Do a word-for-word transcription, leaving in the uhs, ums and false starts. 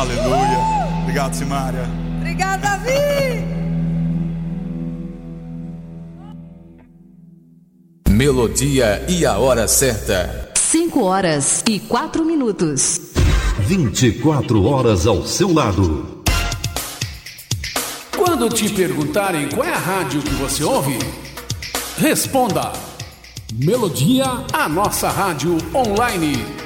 Aleluia. Obrigado, Simária. Obrigado, Davi. Melodia e a hora certa. cinco horas e quatro minutos. vinte e quatro horas ao seu lado. Quando te perguntarem qual é a rádio que você ouve, responda: Melodia, a nossa rádio online.